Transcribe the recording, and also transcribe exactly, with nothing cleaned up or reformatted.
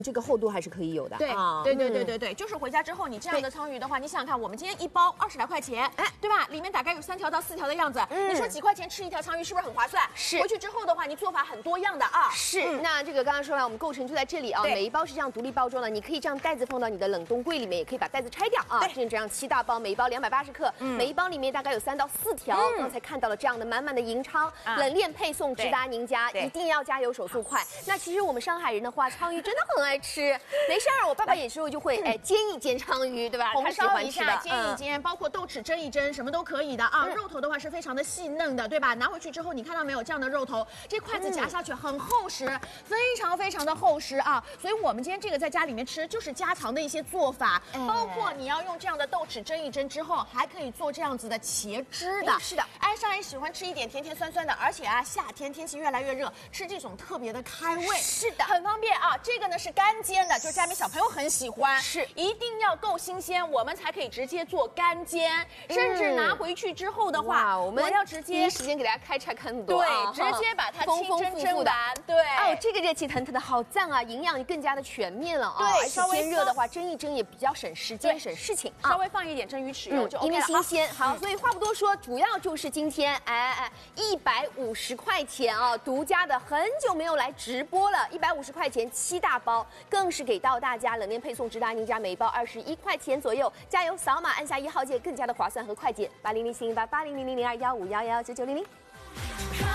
这个厚度还是可以有的。 对、 啊、 对对对对对，就是回家之后你这样的仓鱼的话，你想想看，我们今天一包二十来块钱，哎，对吧？里面大概有三条到四条的样子，嗯、你说几块钱吃一条仓鱼是不是很划算？ 是。 回去之后的话，你做法很多样的啊。 是。嗯、那这个刚刚说了，我们构成就在这里啊，每一包是这样独立包装的，你可以这样袋子放到你的冷冻柜里面，也可以把袋子拆掉啊。这这样七大包，每一包两百八十克，嗯、每一包里面大概有三到四条。嗯、刚才看到了这样的满满的银仓，啊、冷链配送直达您家，一定要加油手速快。那其实我们上海人的话，仓鱼真的很爱吃。没事儿，我爸爸有时候就会哎煎一煎仓鱼，对吧？ 红烧一下， 煎一煎，嗯、包括豆豉蒸一蒸，什么都可以的啊。嗯、肉头的话是非常的细嫩的，对吧？拿回去之后，你看到没有？这样的肉头，这筷子夹下去很厚实，嗯、非常非常的厚实啊。所以我们今天这个在家里面吃，就是家常的一些做法，哎、包括你要用这样的豆豉蒸一蒸之后，还可以做这样子的茄汁的。 嗯、是的， 哎，上海喜欢吃一点甜甜酸酸的，而且啊，夏天天气越来越热，吃这种特别的开胃。 是的， 很方便啊。这个呢是干煎的，就家里面小朋友很喜欢， 是一定要够新鲜，我们才可以直接做干煎，嗯、甚至拿回去之后的话，我们要直接第一时间给大家开拆看很多， 对，啊、直接把它清蒸蒸完，对， 哦，这个热气腾腾的好赞啊，营养更加的全面了啊， 对， 稍微热的话蒸一蒸也比较省时间省事情， 稍微放一点蒸鱼豉油就 OK 了， 因为新鲜。好，所以话不多说，主要就是今天哎哎一百五十块钱啊，独家的，很久没有来直播了，一百五十块钱七大包，更是给到大家冷链配送直达您家，每包二十一块钱左右，加油扫码按下一号键，更加的划算和快捷，八零零七零八八零零零零二幺五幺幺九九零零。